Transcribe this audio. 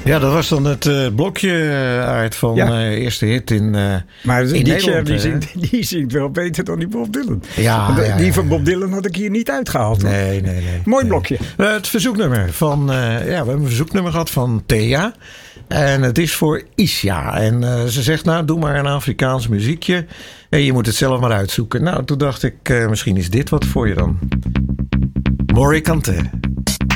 Ja, dat was dan het blokje, Aart, van eerste hit in maar in die Nederland. die zingt wel beter dan die Bob Dylan. Ja, die van Bob Dylan had ik hier niet uitgehaald. Hoor. Nee. Mooi blokje. Het verzoeknummer van... we hebben een verzoeknummer gehad van Thea. En het is voor Isja. En ze zegt, nou, doe maar een Afrikaans muziekje. En je moet het zelf maar uitzoeken. Nou, toen dacht ik, misschien is dit wat voor je dan. Morikante.